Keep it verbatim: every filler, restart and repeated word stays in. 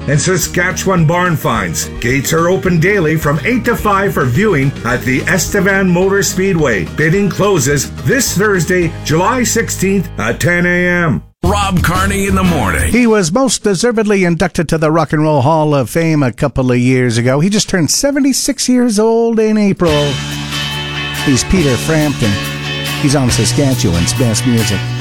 and Saskatchewan barn finds. Gates are open daily from eight to five for viewing at the Estevan Motor Speedway. Bidding closes this Thursday, July sixteenth at ten a.m. Rob Carney in the morning. He was most deservedly inducted to the Rock and Roll Hall of Fame a couple of years ago. He just turned seventy-six years old in April. He's Peter Frampton. He's on Saskatchewan's Best Music.